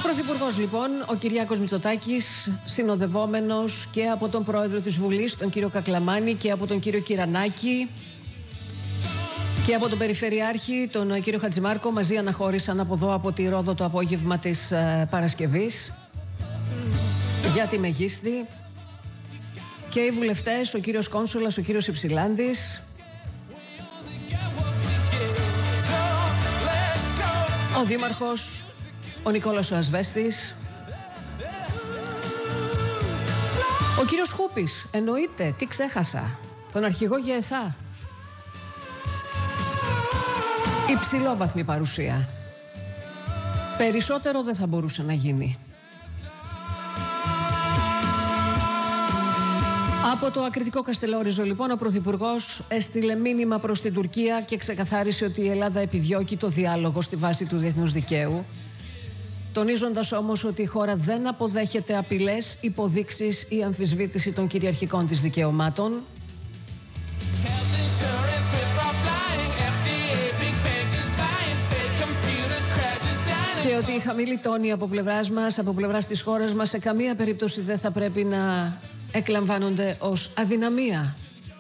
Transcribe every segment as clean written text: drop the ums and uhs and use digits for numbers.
Πρωθυπουργός λοιπόν, ο Κυριάκος Μητσοτάκης, συνοδευόμενος και από τον πρόεδρο της Βουλής, τον κύριο Κακλαμάνη, και από τον κύριο Κυρανάκη και από τον Περιφερειάρχη, τον κύριο Χατζημάρκο, μαζί αναχώρησαν από εδώ, από τη Ρόδο, το απόγευμα της Παρασκευής για τη Μεγίστη. Και οι βουλευτές, ο κύριος Κόνσουλας, ο κύριος Υψηλάντης, ο δήμαρχος, ο Νικόλας ο Ασβέστης, ο κύριος Χούπης, εννοείται, τι ξέχασα, τον αρχηγό ΓΕΘΑ. Υψηλόβαθμη παρουσία. Περισσότερο δεν θα μπορούσε να γίνει. Από το ακριτικό Καστελόριζο λοιπόν ο Πρωθυπουργός έστειλε μήνυμα προς την Τουρκία και ξεκαθάρισε ότι η Ελλάδα επιδιώκει το διάλογο στη βάση του διεθνούς δικαίου, τονίζοντας όμως ότι η χώρα δεν αποδέχεται απειλές, υποδείξεις ή αμφισβήτηση των κυριαρχικών της δικαιωμάτων. Και ότι η χαμηλή τόνη από πλευράς μας, από πλευράς της χώρας μας, σε καμία περίπτωση δεν θα πρέπει να εκλαμβάνονται ως αδυναμία.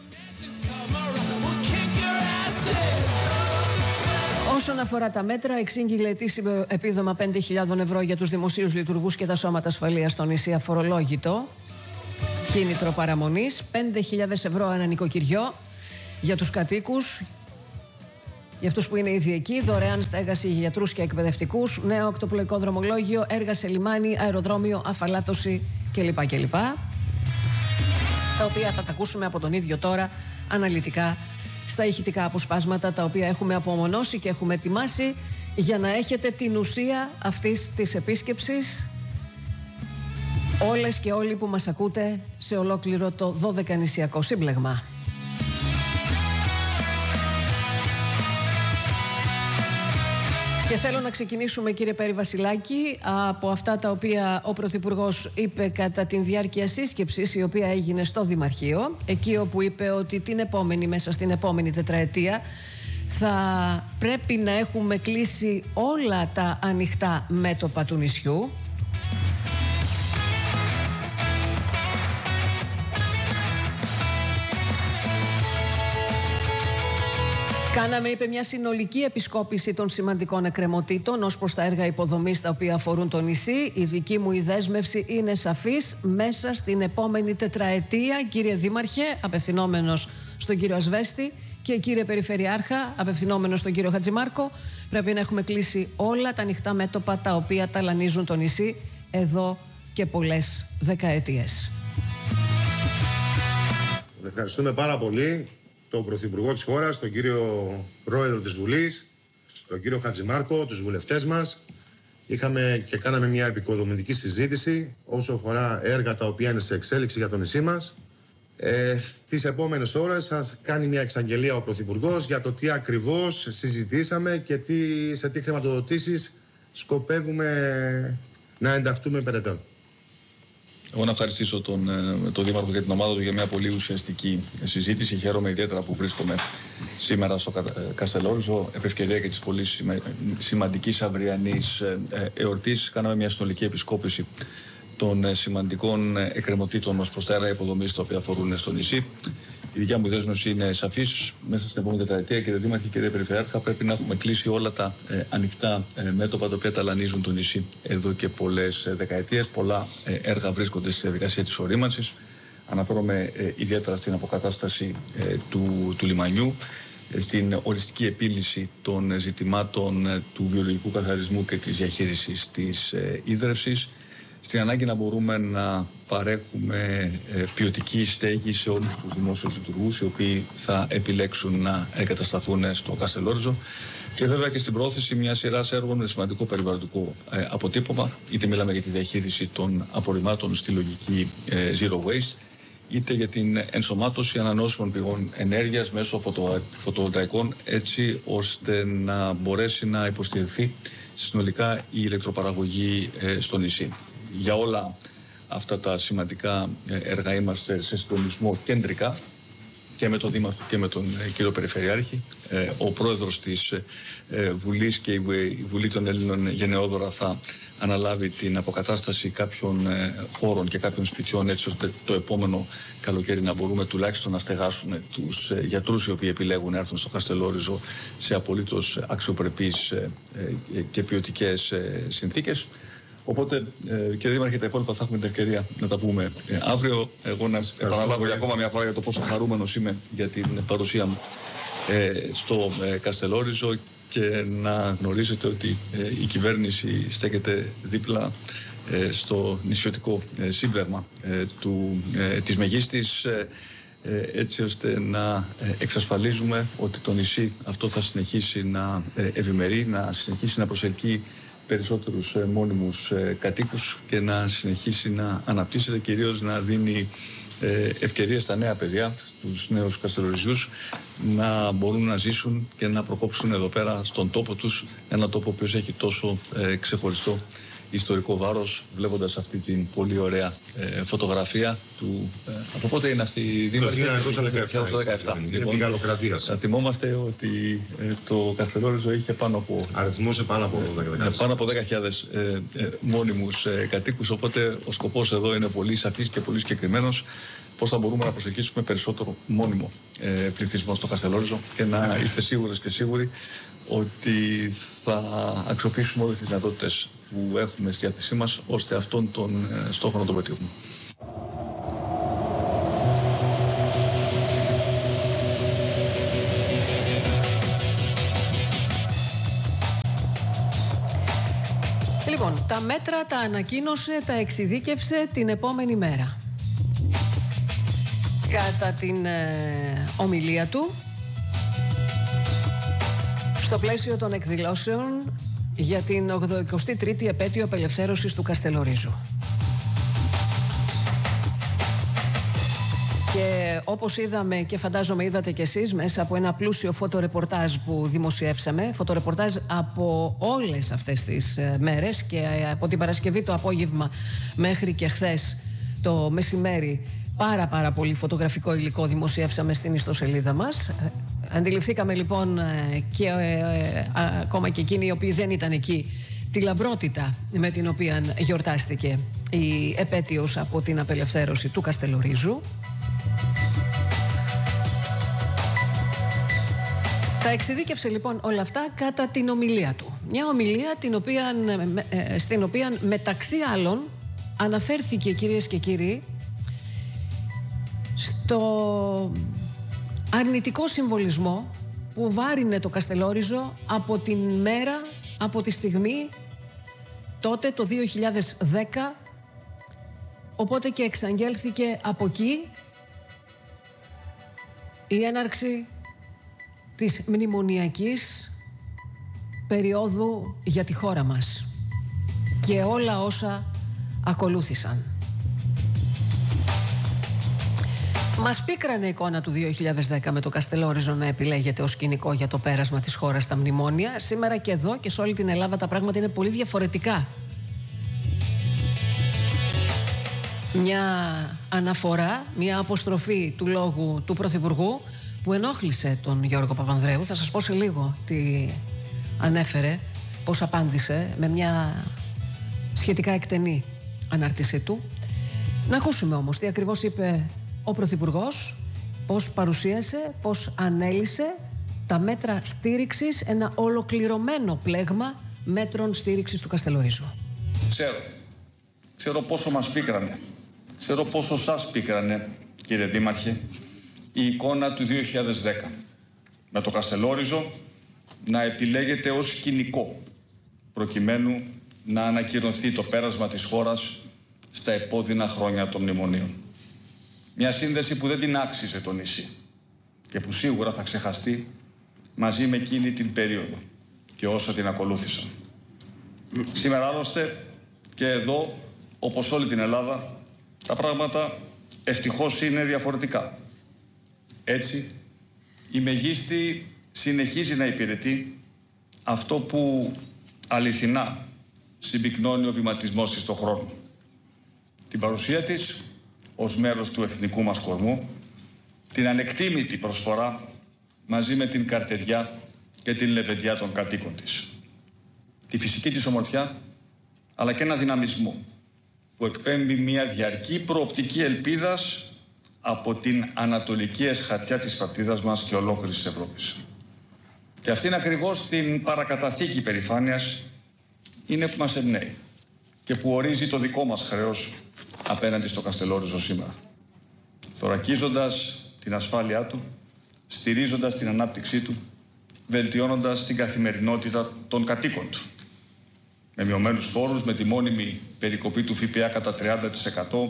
Όσον αφορά τα μέτρα, εξήγηλε ετήσιο επίδομα 5.000 ευρώ για τους δημοσίους λειτουργούς και τα σώματα ασφαλείας στο νησί αφορολόγητο. Κίνητρο παραμονής, 5.000 ευρώ ένα νοικοκυριό για τους κατοίκους, για αυτούς που είναι ήδη εκεί, δωρεάν στέγαση για γιατρούς και εκπαιδευτικούς, νέο ακτοπλοϊκό δρομολόγιο, έργα σε λιμάνι, αεροδρόμιο, αφαλάτωση κλπ. Τα οποία θα τα ακούσουμε από τον ίδιο τώρα αναλυτικά στα ηχητικά αποσπάσματα, τα οποία έχουμε απομονώσει και έχουμε ετοιμάσει για να έχετε την ουσία αυτής της επίσκεψης, όλες και όλοι που μας ακούτε σε ολόκληρο το 12νησιακό σύμπλεγμα. Και θέλω να ξεκινήσουμε, κύριε Πέρη Βασιλάκη, από αυτά τα οποία ο Πρωθυπουργός είπε κατά την διάρκεια σύσκεψης, η οποία έγινε στο Δημαρχείο, εκεί όπου είπε ότι μέσα στην επόμενη τετραετία θα πρέπει να έχουμε κλείσει όλα τα ανοιχτά μέτωπα του νησιού. Κάναμε, είπε, μια συνολική επισκόπηση των σημαντικών εκκρεμωτήτων ως προς τα έργα υποδομής τα οποία αφορούν το νησί. Η δική μου η δέσμευση είναι σαφής. Μέσα στην επόμενη τετραετία, κύριε Δήμαρχε, απευθυνόμενος στον κύριο Ασβέστη, και κύριε Περιφερειάρχα, απευθυνόμενος στον κύριο Χατζημάρκο, πρέπει να έχουμε κλείσει όλα τα ανοιχτά μέτωπα τα οποία ταλανίζουν το νησί εδώ και πολλές δεκαετίες. Ευχαριστούμε πάρα πολύ τον Πρωθυπουργό της χώρας, τον κύριο Πρόεδρο της Βουλής, τον κύριο Χατζημάρκο, τους βουλευτές μας. Είχαμε και κάναμε μια επικοδομητική συζήτηση όσο αφορά έργα τα οποία είναι σε εξέλιξη για το νησί μας. Τις επόμενες ώρες θα κάνει μια εξαγγελία ο Πρωθυπουργός για το τι ακριβώς συζητήσαμε και σε τι χρηματοδοτήσεις σκοπεύουμε να ενταχθούμε περαιτέρω. Εγώ να ευχαριστήσω τον Δήμαρχο και την ομάδα του για μια πολύ ουσιαστική συζήτηση. Χαίρομαι ιδιαίτερα που βρίσκομαι σήμερα στο Καστελόριζο, επ' ευκαιρία και της πολύ σημαντικής αυριανής εορτής. Κάναμε μια συνολική επισκόπηση των σημαντικών εκκρεμωτήτων ως προς τα έργα υποδομής τα οποία αφορούν στο νησί. Η δικιά μου δέσμευση είναι σαφής. Μέσα στην επόμενη τετραετία, κύριε Δήμαρχε, κύριε Περιφερειάρχα, πρέπει να έχουμε κλείσει όλα τα ανοιχτά μέτωπα τα οποία ταλανίζουν το νησί εδώ και πολλές δεκαετίες. Πολλά έργα βρίσκονται στη διαδικασία της ορίμανσης. Αναφέρομαι ιδιαίτερα στην αποκατάσταση του λιμανιού, στην οριστική επίλυση των ζητημάτων του βιολογικού καθαρισμού και της διαχείρισης της ίδρευσης, στην ανάγκη να μπορούμε να παρέχουμε ποιοτική στέγη σε όλους τους δημόσιους λειτουργούς οι οποίοι θα επιλέξουν να εγκατασταθούν στο Καστελόριζο, και βέβαια και στην πρόθεση μια σειρά έργων με σημαντικό περιβαλλοντικό αποτύπωμα, είτε μιλάμε για τη διαχείριση των απορριμμάτων στη λογική Zero Waste, είτε για την ενσωμάτωση ανανεώσιμων πηγών ενέργειας μέσω φωτοβολταϊκών, έτσι ώστε να μπορέσει να υποστηριχθεί συνολικά η ηλεκτροπαραγωγή στο νησί. Για όλα αυτά τα σημαντικά έργα είμαστε σε συντονισμό κεντρικά και με τον Δήμαρχο και με τον κύριο Περιφερειάρχη. Ο πρόεδρος της Βουλής και η Βουλή των Ελλήνων γενναιόδωρα θα αναλάβει την αποκατάσταση κάποιων χώρων και κάποιων σπιτιών, έτσι ώστε το επόμενο καλοκαίρι να μπορούμε τουλάχιστον να στεγάσουμε τους γιατρούς οι οποίοι επιλέγουν να έρθουν στο Καστελόριζο σε απολύτως αξιοπρεπείς και ποιοτικές συνθήκες. Οπότε, κύριε Δήμαρχε, τα υπόλοιπα θα έχουμε την ευκαιρία να τα πούμε αύριο. Εγώ να επαναλάβω για ακόμα μια φορά για το πόσο χαρούμενος είμαι για την παρουσία μου στο Καστελόριζο και να γνωρίζετε ότι η κυβέρνηση στέκεται δίπλα στο νησιωτικό σύμπλεγμα της Μεγίστης, έτσι ώστε να εξασφαλίζουμε ότι το νησί αυτό θα συνεχίσει να ευημερεί, να συνεχίσει να προσελκύει περισσότερους μόνιμους κατοίκους και να συνεχίσει να αναπτύσσεται, κυρίως να δίνει ευκαιρίες στα νέα παιδιά, στους νέους Καστελοριζιούς, να μπορούν να ζήσουν και να προκόψουν εδώ πέρα στον τόπο τους, ένα τόπο ο οποίος έχει τόσο ξεχωριστό ιστορικό βάρος, βλέποντας αυτή την πολύ ωραία φωτογραφία του. Από πότε είναι αυτή η Δήμαρχη? Το 1917. Λοιπόν, θα θυμόμαστε ότι το Καστελόριζο είχε πάνω από. Αριθμούσε πάνω από 10.000. Πάνω από 10.000 μόνιμους κατοίκους. Οπότε ο σκοπός εδώ είναι πολύ σαφής και πολύ συγκεκριμένος. Πώς θα μπορούμε να προσελκύσουμε περισσότερο μόνιμο πληθυσμό στο Καστελόριζο και να είστε σίγουρες και σίγουροι ότι θα αξιοποιήσουμε όλες τις δυνατότητες που έχουμε στη διάθεσή μας, ώστε αυτόν τον στόχο να τον πετύχουμε. Λοιπόν, τα μέτρα τα ανακοίνωσε, τα εξειδίκευσε την επόμενη μέρα. Κατά την ομιλία του, στο πλαίσιο των εκδηλώσεων για την 83η επέτειο απελευθέρωσης του Καστελορίζου. Και όπως είδαμε και φαντάζομαι είδατε κι εσείς μέσα από ένα πλούσιο φωτορεπορτάζ που δημοσιεύσαμε, φωτορεπορτάζ από όλες αυτές τις μέρες και από την Παρασκευή το απόγευμα μέχρι και χθες το μεσημέρι, πάρα πολύ φωτογραφικό υλικό δημοσιεύσαμε στην ιστοσελίδα μας. Αντιληφθήκαμε λοιπόν και ακόμα και εκείνοι οι οποίοι δεν ήταν εκεί τη λαμπρότητα με την οποία γιορτάστηκε η επέτειος από την απελευθέρωση του Καστελορίζου. Τα εξειδίκευσε λοιπόν όλα αυτά κατά την ομιλία του. Μια ομιλία στην οποία μεταξύ άλλων αναφέρθηκε, κυρίες και κύριοι, στο αρνητικό συμβολισμό που βάρινε το Καστελόριζο από την μέρα, από τη στιγμή τότε το 2010, οπότε και εξαγγέλθηκε από εκεί η έναρξη της μνημονιακής περίοδου για τη χώρα μας και όλα όσα ακολούθησαν. Μας πίκρανε η εικόνα του 2010 με το Καστελόριζο να επιλέγεται ως σκηνικό για το πέρασμα της χώρας στα μνημόνια. Σήμερα και εδώ και σε όλη την Ελλάδα τα πράγματα είναι πολύ διαφορετικά. Μια αναφορά, μια αποστροφή του λόγου του Πρωθυπουργού που ενόχλησε τον Γιώργο Παπανδρέου. Θα σας πω σε λίγο τι ανέφερε, πώς απάντησε με μια σχετικά εκτενή ανάρτησή του. Να ακούσουμε όμως τι ακριβώς είπε ο Πρωθυπουργός, πώς παρουσίασε, πώς ανέλησε τα μέτρα στήριξης, ένα ολοκληρωμένο πλέγμα μέτρων στήριξης του Καστελορίζου. Ξέρω πόσο μας πίκρανε, ξέρω πόσο σας πίκρανε, κύριε Δήμαρχε, η εικόνα του 2010 με το Καστελόριζο να επιλέγεται ως σκηνικό προκειμένου να ανακυρωθεί το πέρασμα της χώρας στα επώδυνα χρόνια των μνημονίων. Μια σύνδεση που δεν την άξιζε το νησί και που σίγουρα θα ξεχαστεί μαζί με εκείνη την περίοδο και όσα την ακολούθησαν. Σήμερα άλλωστε και εδώ, όπως όλη την Ελλάδα, τα πράγματα ευτυχώς είναι διαφορετικά. Έτσι, η Μεγίστη συνεχίζει να υπηρετεί αυτό που αληθινά συμπυκνώνει ο βηματισμός της στον χρόνο. Την παρουσία της ως μέρος του εθνικού μας κορμού, την ανεκτήμητη προσφορά μαζί με την καρτεριά και την λεβεντιά των κατοίκων της. Τη φυσική της ομορφιά, αλλά και ένα δυναμισμό που εκπέμπει μια διαρκή προοπτική ελπίδας από την ανατολική εσχατιά της πατρίδας μας και ολόκληρης της Ευρώπης. Και αυτήν ακριβώς την παρακαταθήκη περηφάνειας είναι που μας εμπνέει και που ορίζει το δικό μας χρέος απέναντι στο Καστελόριζο σήμερα. Θωρακίζοντας την ασφάλειά του, στηρίζοντας την ανάπτυξή του, βελτιώνοντας την καθημερινότητα των κατοίκων του. Με μειωμένους φόρους, με τη μόνιμη περικοπή του ΦΠΑ κατά 30%,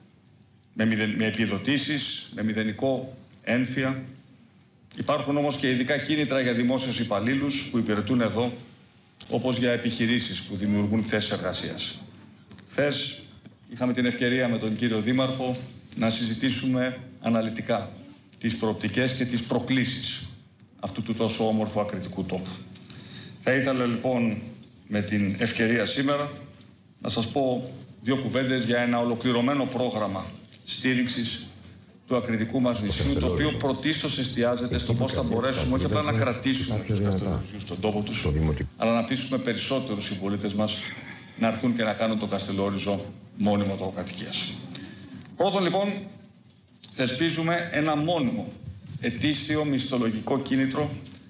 με επιδοτήσεις, με μηδενικό ένφια. Υπάρχουν όμως και ειδικά κίνητρα για δημόσιους υπαλλήλους που υπηρετούν εδώ, όπως για επιχειρήσεις που δημιουργούν θέσεις εργασίας. Χθες είχαμε την ευκαιρία με τον κύριο Δήμαρχο να συζητήσουμε αναλυτικά τις προοπτικές και τις προκλήσεις αυτού του τόσο όμορφου ακριτικού τόπου. Θα ήθελα λοιπόν με την ευκαιρία σήμερα να σας πω δύο κουβέντες για ένα ολοκληρωμένο πρόγραμμα στήριξης του ακριτικού μας νησιού, το οποίο πρωτίστως εστιάζεται στο πώς θα μπορέσουμε όχι απλά να κρατήσουμε τους Καστελόριζους στον τόπο τους, αλλά να πείσουμε περισσότερους συμπολίτες μας να έρθουν και να κάνουν το Καστελόριζο μόνιμο τόπο κατοικίας. Πρώτον λοιπόν, θεσπίζουμε ένα μόνιμο ετήσιο μισθολογικό κίνητρο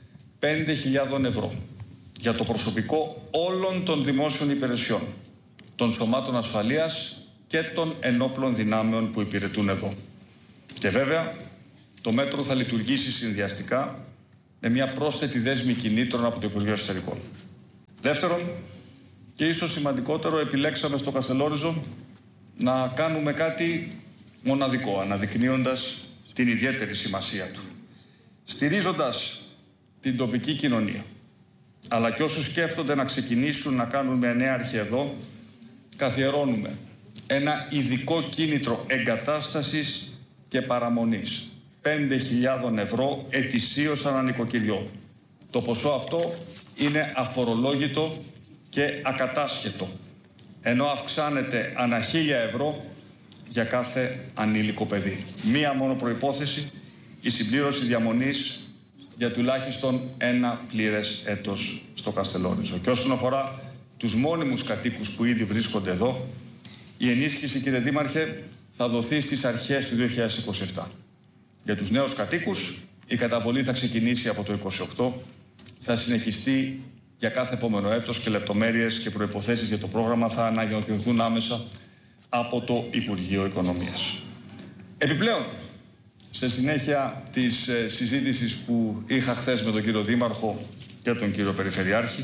5.000 ευρώ για το προσωπικό όλων των δημόσιων υπηρεσιών, των σωμάτων ασφαλείας και των ενόπλων δυνάμεων που υπηρετούν εδώ. Και βέβαια, το μέτρο θα λειτουργήσει συνδυαστικά με μια πρόσθετη δέσμη κινήτρων από το Υπουργείο Εσωτερικών. Δεύτερον, και ίσως σημαντικότερο, επιλέξαμε στο Καστελόριζο να κάνουμε κάτι μοναδικό, αναδεικνύοντας την ιδιαίτερη σημασία του. Στηρίζοντας την τοπική κοινωνία, αλλά και όσους σκέφτονται να ξεκινήσουν να κάνουν μια νέα αρχή εδώ, καθιερώνουμε ένα ειδικό κίνητρο εγκατάστασης και παραμονής 5.000 ευρώ ετησίως ανά νοικοκυριό. Το ποσό αυτό είναι αφορολόγητο και ακατάσχετο, ενώ αυξάνεται ανά 1.000 ευρώ για κάθε ανήλικο παιδί. Μία μόνο προϋπόθεση, η συμπλήρωση διαμονής για τουλάχιστον ένα πλήρες έτος στο Καστελόριζο. Και όσον αφορά τους μόνιμους κατοίκους που ήδη βρίσκονται εδώ, η ενίσχυση, κύριε Δήμαρχε, θα δοθεί στις αρχές του 2027. Για τους νέους κατοίκους, η καταβολή θα ξεκινήσει από το 2028, θα συνεχιστεί για κάθε επόμενο έτος και λεπτομέρειες και προϋποθέσεις για το πρόγραμμα θα ανακοινωθούν άμεσα από το Υπουργείο Οικονομίας. Επιπλέον, σε συνέχεια της συζήτησης που είχα χθες με τον κύριο Δήμαρχο και τον κύριο Περιφερειάρχη,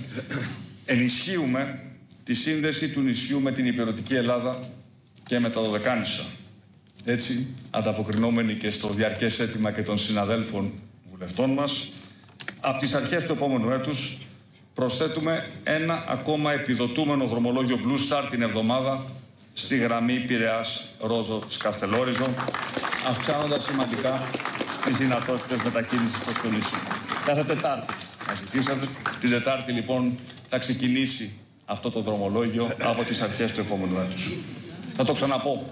ενισχύουμε τη σύνδεση του νησιού με την υπηρετική Ελλάδα και με τα Δωδεκάνησα. Έτσι, ανταποκρινόμενοι και στο διαρκές αίτημα και των συναδέλφων βουλευτών μας, από τις αρχές του επόμενου έτους προσθέτουμε ένα ακόμα επιδοτούμενο δρομολόγιο Blue Star την εβδομάδα στη γραμμή Πειραιάς-Ρόζο Καστελόριζο, αυξάνοντας σημαντικά τις δυνατότητες μετακίνησης προς το νησί. Κάθε Τετάρτη θα ζητήσατε. Την Τετάρτη λοιπόν θα ξεκινήσει αυτό το δρομολόγιο από τις αρχές του επόμενου έτους. Θα το ξαναπώ.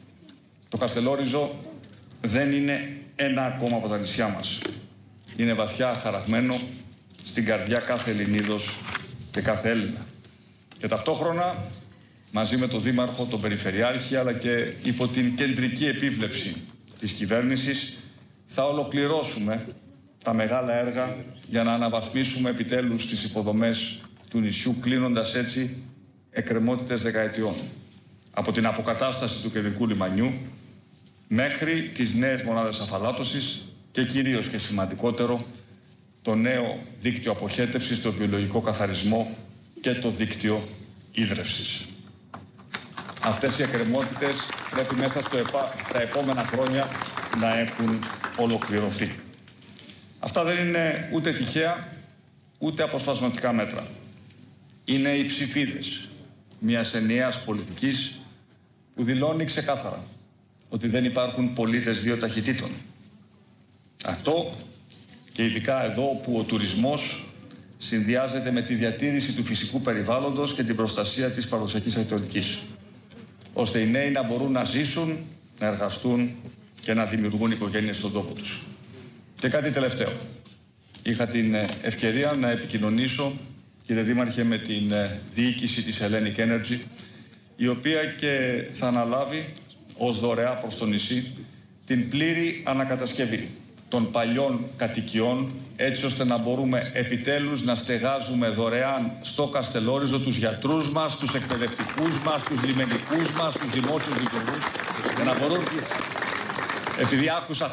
Το Καστελόριζο δεν είναι ένα ακόμα από τα νησιά μας. Είναι βαθιά χαραγμένο στην καρδιά κάθε Ελληνίδος και κάθε Έλληνα. Και ταυτόχρονα, μαζί με τον Δήμαρχο, τον Περιφερειάρχη, αλλά και υπό την κεντρική επίβλεψη της κυβέρνησης, θα ολοκληρώσουμε τα μεγάλα έργα για να αναβαθμίσουμε επιτέλους τις υποδομές του νησιού, κλείνοντας έτσι εκκρεμότητες δεκαετιών. Από την αποκατάσταση του κεντρικού λιμανιού μέχρι τις νέες μονάδες αφαλάτωσης και κυρίως και σημαντικότερο το νέο δίκτυο αποχέτευσης, το βιολογικό καθαρισμό και το δίκτυο ίδρευσης. Αυτές οι εκκρεμότητες πρέπει μέσα στα επόμενα χρόνια να έχουν ολοκληρωθεί. Αυτά δεν είναι ούτε τυχαία, ούτε αποσπασματικά μέτρα. Είναι οι ψηφίδες μιας ενιαίας πολιτικής που δηλώνει ξεκάθαρα ότι δεν υπάρχουν πολίτες δύο ταχυτήτων. Αυτό και ειδικά εδώ που ο τουρισμός συνδυάζεται με τη διατήρηση του φυσικού περιβάλλοντος και την προστασία της παραδοσιακής αρχιτεκτονικής, ώστε οι νέοι να μπορούν να ζήσουν, να εργαστούν και να δημιουργούν οικογένειες στον τόπο τους. Και κάτι τελευταίο. Είχα την ευκαιρία να επικοινωνήσω, κύριε Δήμαρχε, με την διοίκηση της Hellenic Energy, η οποία και θα αναλάβει ως δωρεά προς το νησί την πλήρη ανακατασκευή των παλιών κατοικιών, έτσι ώστε να μπορούμε επιτέλους να στεγάζουμε δωρεάν στο Καστελόριζο τους γιατρούς μας, τους εκπαιδευτικούς μας, τους λιμενικούς μας, τους δημόσιους λειτουργούς, για να μπορούν... Επειδή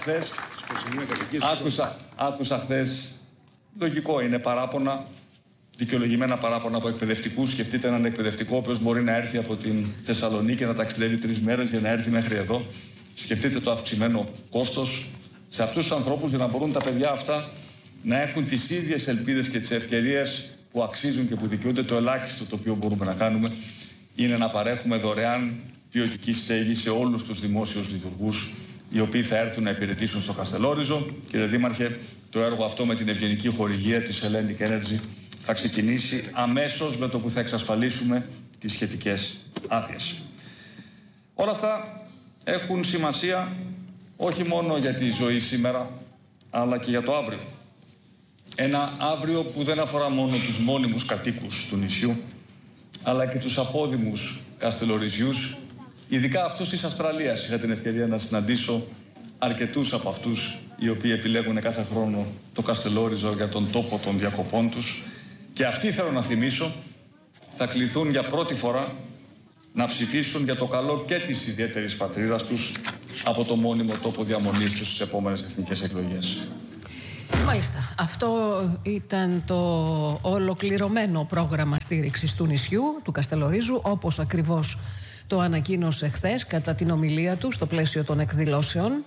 άκουσα χθες, λογικό είναι παράπονα, δικαιολογημένα παράπονα από εκπαιδευτικούς. Σκεφτείτε έναν εκπαιδευτικό ο οποίος μπορεί να έρθει από την Θεσσαλονίκη να ταξιδεύει 3 μέρες για να έρθει μέχρι εδώ. Σκεφτείτε το αυξημένο κόστος σε αυτούς τους ανθρώπους, για να μπορούν τα παιδιά αυτά να έχουν τις ίδιες ελπίδες και τις ευκαιρίες που αξίζουν και που δικαιούνται. Το ελάχιστο το οποίο μπορούμε να κάνουμε είναι να παρέχουμε δωρεάν ποιοτική στέγη σε όλους τους δημόσιους λειτουργούς οι οποίοι θα έρθουν να υπηρετήσουν στο Καστελόριζο. Κύριε Δήμαρχε, το έργο αυτό με την ευγενική χορηγία της Hellenic Energy θα ξεκινήσει αμέσως με το που θα εξασφαλίσουμε τις σχετικές άδειες. Όλα αυτά έχουν σημασία όχι μόνο για τη ζωή σήμερα, αλλά και για το αύριο. Ένα αύριο που δεν αφορά μόνο τους μόνιμους κατοίκους του νησιού, αλλά και τους απόδημους Καστελοριζιούς, ειδικά αυτούς της Αυστραλίας. Είχα την ευκαιρία να συναντήσω αρκετούς από αυτούς οι οποίοι επιλέγουν κάθε χρόνο το Καστελόριζο για τον τόπο των διακοπών τους. Και αυτοί, θέλω να θυμίσω, θα κληθούν για πρώτη φορά να ψηφίσουν για το καλό και της ιδιαίτερης πατρίδας τους από το μόνιμο τόπο διαμονής τους στις επόμενες εθνικές εκλογές. Μάλιστα. Αυτό ήταν το ολοκληρωμένο πρόγραμμα στήριξης του νησιού, του Καστελορίζου, όπως ακριβώς το ανακοίνωσε χθες κατά την ομιλία του στο πλαίσιο των εκδηλώσεων,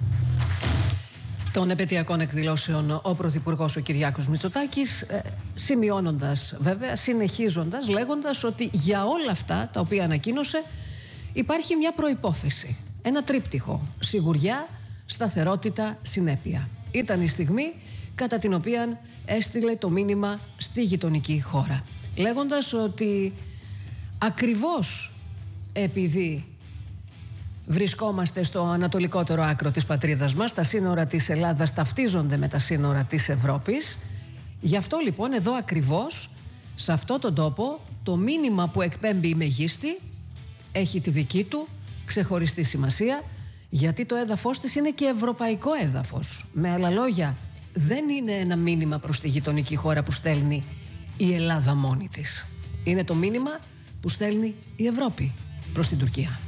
των επετειακών εκδηλώσεων, ο Πρωθυπουργός ο Κυριάκος Μητσοτάκης, σημειώνοντας βέβαια, συνεχίζοντας, λέγοντας ότι για όλα αυτά τα οποία ανακοίνωσε υπάρχει μια προϋπόθεση, ένα τρίπτυχο: σιγουριά, σταθερότητα, συνέπεια. Ήταν η στιγμή κατά την οποία έστειλε το μήνυμα στη γειτονική χώρα, λέγοντας ότι ακριβώς επειδή βρισκόμαστε στο ανατολικότερο άκρο της πατρίδας μας, τα σύνορα της Ελλάδας ταυτίζονται με τα σύνορα της Ευρώπης, γι' αυτό λοιπόν εδώ ακριβώς, σε αυτό τον τόπο, το μήνυμα που εκπέμπει η μεγίστη έχει τη δική του ξεχωριστή σημασία, γιατί το έδαφος της είναι και ευρωπαϊκό έδαφος. Με άλλα λόγια, δεν είναι ένα μήνυμα προς τη γειτονική χώρα που στέλνει η Ελλάδα μόνη της. Είναι το μήνυμα που στέλνει η Ευρώπη προς την Τουρκία.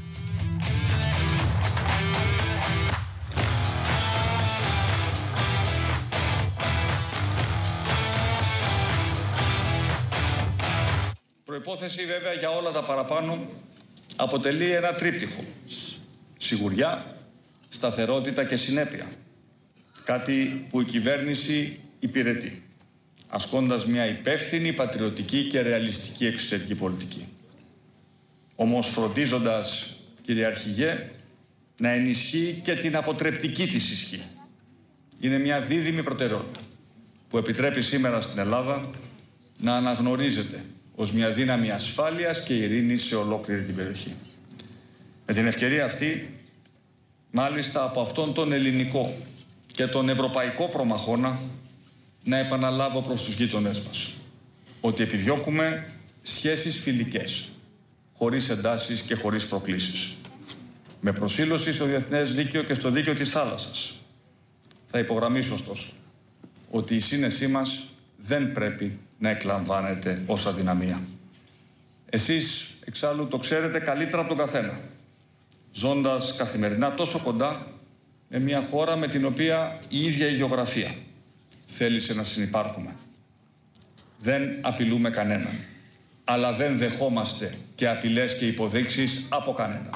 Προϋπόθεση βέβαια για όλα τα παραπάνω αποτελεί ένα τρίπτυχο: σιγουριά, σταθερότητα και συνέπεια. Κάτι που η κυβέρνηση υπηρετεί, ασκώντας μια υπεύθυνη, πατριωτική και ρεαλιστική εξωτερική πολιτική. Όμως φροντίζοντας, κύριε Αρχηγέ, να ενισχύει και την αποτρεπτική της ισχύ. Είναι μια δίδυμη προτεραιότητα που επιτρέπει σήμερα στην Ελλάδα να αναγνωρίζεται ως μια δύναμη ασφάλειας και ειρήνης σε ολόκληρη την περιοχή. Με την ευκαιρία αυτή, μάλιστα από αυτόν τον ελληνικό και τον ευρωπαϊκό προμαχώνα, να επαναλάβω προς τους γείτονές μας ότι επιδιώκουμε σχέσεις φιλικές, χωρίς εντάσεις και χωρίς προκλήσεις, με προσήλωση στο διεθνές δίκαιο και στο δίκαιο της θάλασσας. Θα υπογραμμίσω ωστόσο ότι η σύνεσή μας δεν πρέπει να εκλαμβάνεται ως αδυναμία. Εσείς εξάλλου το ξέρετε καλύτερα από τον καθένα, ζώντας καθημερινά τόσο κοντά με μια χώρα με την οποία η ίδια η γεωγραφία θέλησε να συνυπάρχουμε. Δεν απειλούμε κανέναν, αλλά δεν δεχόμαστε και απειλές και υποδείξεις από κανέναν.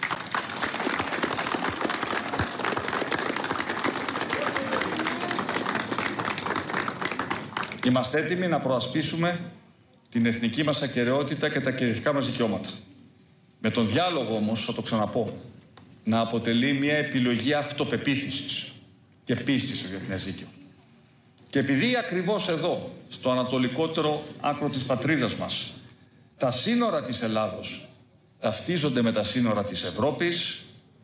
Είμαστε έτοιμοι να προασπίσουμε την εθνική μας ακεραιότητα και τα κυριαρχικά μας δικαιώματα. Με τον διάλογο όμως, θα το ξαναπώ, να αποτελεί μια επιλογή αυτοπεποίθησης και πίστης στο διεθνές δίκαιο. Και επειδή ακριβώς εδώ, στο ανατολικότερο άκρο της πατρίδας μας, τα σύνορα της Ελλάδος ταυτίζονται με τα σύνορα της Ευρώπης,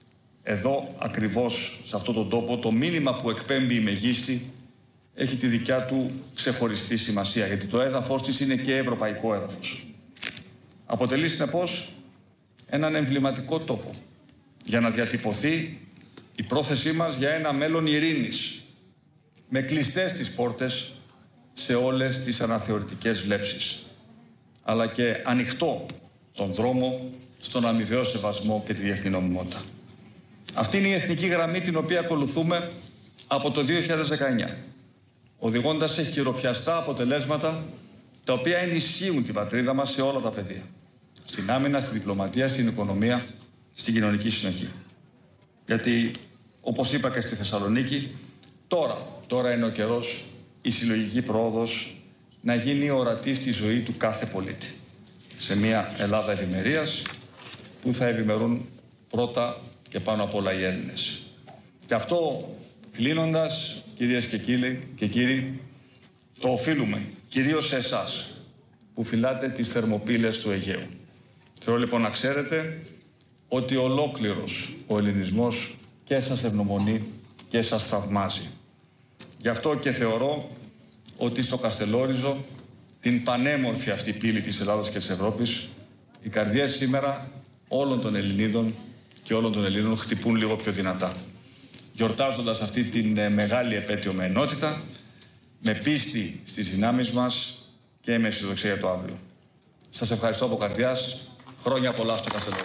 εδώ ακριβώς σε αυτόν τον τόπο το μήνυμα που εκπέμπει η Μεγίστη έχει τη δικιά του ξεχωριστή σημασία, γιατί το έδαφος της είναι και ευρωπαϊκό έδαφος. Αποτελεί συνεπώς έναν εμβληματικό τόπο για να διατυπωθεί η πρόθεσή μας για ένα μέλλον ειρήνης, με κλειστές τις πόρτες σε όλες τις αναθεωρητικές βλέψεις, αλλά και ανοιχτό τον δρόμο στον αμοιβαίο σεβασμό και τη διεθνή νομιμότητα. Αυτή είναι η εθνική γραμμή την οποία ακολουθούμε από το 2019, οδηγώντας σε χειροπιαστά αποτελέσματα τα οποία ενισχύουν την πατρίδα μας σε όλα τα πεδία. Στην άμυνα, στη διπλωματία, στην οικονομία, στην κοινωνική συνοχή. Γιατί, όπως είπα και στη Θεσσαλονίκη, τώρα είναι ο καιρός η συλλογική πρόοδος να γίνει ορατή στη ζωή του κάθε πολίτη. Σε μια Ελλάδα ευημερίας που θα ευημερούν πρώτα και πάνω απ' όλα οι Έλληνες. Και αυτό, κλείνοντας, κυρίες και κύριοι, το οφείλουμε κυρίως σε εσάς που φυλάτε τις θερμοπύλες του Αιγαίου. Θέλω λοιπόν να ξέρετε ότι ολόκληρος ο ελληνισμός και σας ευγνωμονεί και σας θαυμάζει. Γι' αυτό και θεωρώ ότι στο Καστελόριζο, την πανέμορφη αυτή πύλη της Ελλάδας και της Ευρώπης, οι καρδιές σήμερα όλων των Ελληνίδων και όλων των Ελλήνων χτυπούν λίγο πιο δυνατά. Γιορτάζοντας αυτή την μεγάλη επέτειο με ενότητα, με πίστη στις δυνάμεις μας και με αισιοδοξία για το αύριο. Σας ευχαριστώ από καρδιάς. Χρόνια πολλά στο Καστελόριζο.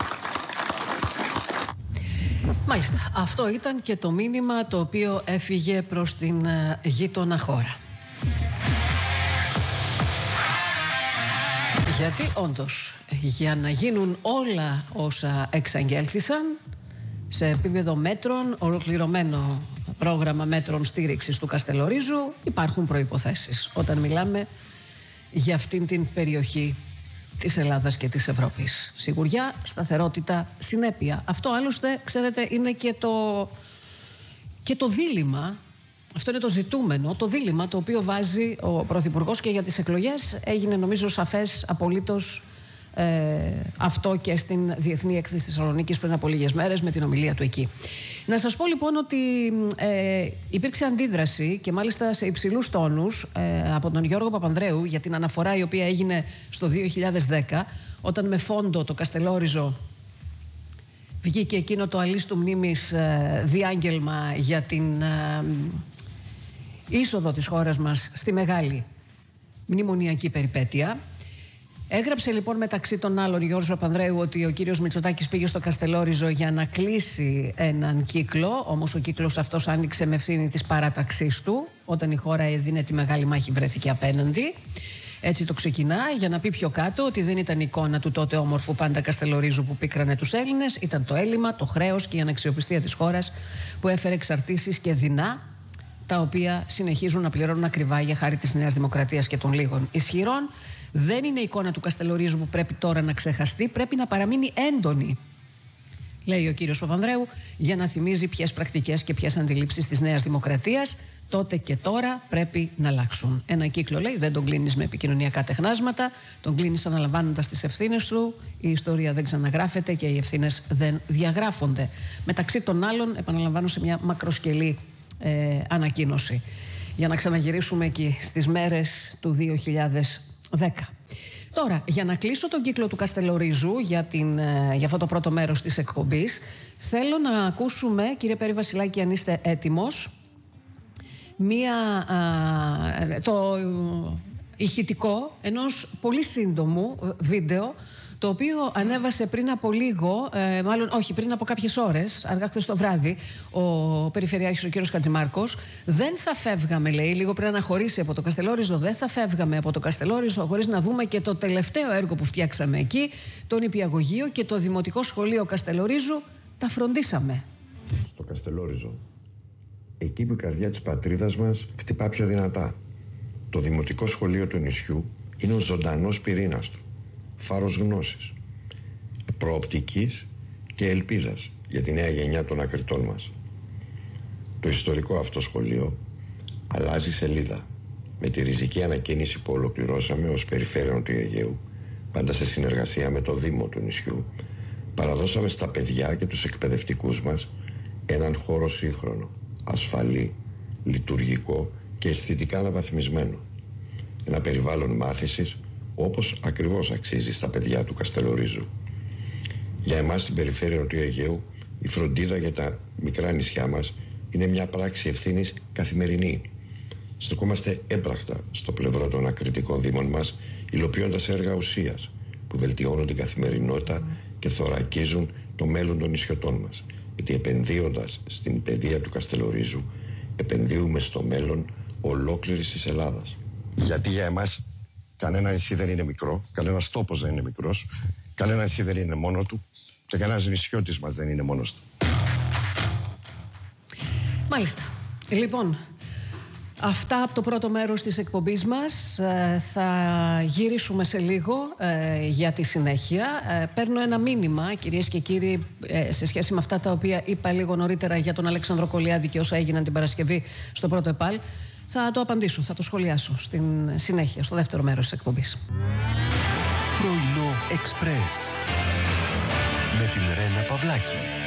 Μάλιστα, αυτό ήταν και το μήνυμα το οποίο έφυγε προς την γείτονα χώρα. Γιατί όντως, για να γίνουν όλα όσα εξαγγέλθησαν σε επίπεδο μέτρων, ολοκληρωμένο πρόγραμμα μέτρων στήριξης του Καστελορίζου, υπάρχουν προϋποθέσεις όταν μιλάμε για αυτήν την περιοχή της Ελλάδας και της Ευρώπης. Σιγουριά, σταθερότητα, συνέπεια. Αυτό άλλωστε, ξέρετε, είναι και το δίλημμα. Αυτό είναι το ζητούμενο, το δίλημμα το οποίο βάζει ο Πρωθυπουργός και για τις εκλογές. Έγινε νομίζω σαφές απολύτως αυτό και στην Διεθνή Έκθεση της Θεσσαλονίκης πριν από λίγες μέρες με την ομιλία του εκεί. Να σας πω λοιπόν ότι υπήρξε αντίδραση και μάλιστα σε υψηλούς τόνους από τον Γιώργο Παπανδρέου για την αναφορά η οποία έγινε στο 2010 όταν με φόντο το Καστελόριζο βγήκε εκείνο το αλίστου μνήμης διάγγελμα για την είσοδο της χώρας μας στη μεγάλη μνημονιακή περιπέτεια. Έγραψε λοιπόν μεταξύ των άλλων Γιώργος Παπανδρέου ότι ο κύριος Μητσοτάκης πήγε στο Καστελόριζο για να κλείσει έναν κύκλο, όμως ο κύκλος αυτός άνοιξε με ευθύνη της παράταξής του, όταν η χώρα έδινε τη μεγάλη μάχη βρέθηκε απέναντι. Έτσι το ξεκινά για να πει πιο κάτω ότι δεν ήταν εικόνα του τότε όμορφου πάντα Καστελορίζου που πίκρανε τους Έλληνες, ήταν το έλλειμμα, το χρέος και η αναξιοπιστία της χώρας που έφερε εξαρτήσεις και δεινά, τα οποία συνεχίζουν να πληρώνουν ακριβά για χάρη της Νέας Δημοκρατίας και των λίγων ισχυρών. Δεν είναι η εικόνα του Καστελορίζου που πρέπει τώρα να ξεχαστεί, πρέπει να παραμείνει έντονη, λέει ο κύριος Παπανδρέου, για να θυμίζει ποιες πρακτικές και ποιες αντιλήψεις της Νέας Δημοκρατίας τότε και τώρα πρέπει να αλλάξουν. Ένα κύκλο, λέει, δεν τον κλείνεις με επικοινωνιακά τεχνάσματα, τον κλείνεις αναλαμβάνοντας τις ευθύνες του. Η ιστορία δεν ξαναγράφεται και οι ευθύνες δεν διαγράφονται. Μεταξύ των άλλων, επαναλαμβάνω σε μια μακροσκελή ανακοίνωση. Για να ξαναγυρίσουμε εκεί στις μέρες του 2010. Τώρα, για να κλείσω τον κύκλο του Καστελορίζου για αυτό το πρώτο μέρος της εκπομπής, θέλω να ακούσουμε, κύριε Πέρη Βασιλάκη, αν είστε έτοιμος, το ηχητικό ενός πολύ σύντομου βίντεο, το οποίο ανέβασε πριν από λίγο, πριν από κάποιες ώρες, αργά χθες το βράδυ, ο Περιφερειάρχης, ο κύριος Χατζημάρκος. Δεν θα φεύγαμε, λέει, λίγο πριν αναχωρήσει από το Καστελόριζο, δεν θα φεύγαμε από το Καστελόριζο χωρίς να δούμε και το τελευταίο έργο που φτιάξαμε εκεί, το νηπιαγωγείο και το Δημοτικό Σχολείο Καστελορίζου. Τα φροντίσαμε. Στο Καστελόριζο, εκεί που η καρδιά της πατρίδας μας χτυπά πιο δυνατά. Το Δημοτικό Σχολείο του νησιού είναι ο ζωντανός πυρήνας του. Φάρος γνώσης, προοπτικής και ελπίδας για τη νέα γενιά των ακριτών μας. Το ιστορικό αυτό σχολείο αλλάζει σελίδα με τη ριζική ανακαίνιση που ολοκληρώσαμε ως Περιφέρειων του Αιγαίου, πάντα σε συνεργασία με το Δήμο του νησιού. Παραδώσαμε στα παιδιά και τους εκπαιδευτικούς μας Έναν χώρο σύγχρονο, ασφαλή, λειτουργικό και αισθητικά αναβαθμισμένο. Ένα περιβάλλον μάθησης όπως ακριβώς αξίζει στα παιδιά του Καστελορίζου. Για εμάς στην περιφέρεια του Αιγαίου, η φροντίδα για τα μικρά νησιά μας είναι μια πράξη ευθύνης καθημερινή. Στεκόμαστε έμπρακτα στο πλευρό των ακριτικών δήμων μας, υλοποιώντας έργα ουσίας που βελτιώνουν την καθημερινότητα και θωρακίζουν το μέλλον των νησιωτών μας. Γιατί επενδύοντας στην παιδεία του Καστελορίζου, επενδύουμε στο μέλλον ολόκληρης της Ελλάδας. Γιατί για εμάς κανένα νησί δεν είναι μικρό, κανένας τόπος δεν είναι μικρός, κανένα νησί δεν είναι μόνο του και κανένας νησιώτης μας δεν είναι μόνος του. Μάλιστα. Λοιπόν, αυτά από το πρώτο μέρος της εκπομπής μας. Θα γυρίσουμε σε λίγο για τη συνέχεια. Παίρνω ένα μήνυμα, κυρίες και κύριοι, σε σχέση με αυτά τα οποία είπα λίγο νωρίτερα για τον Αλέξανδρο Κολιάδη και όσα έγιναν την Παρασκευή στο πρώτο ΕΠΑΛ. Θα το απαντήσω, θα το σχολιάσω στην συνέχεια, στο δεύτερο μέρος της εκπομπής. Πρωινό Εξπρές με την Ρένα Παυλάκη.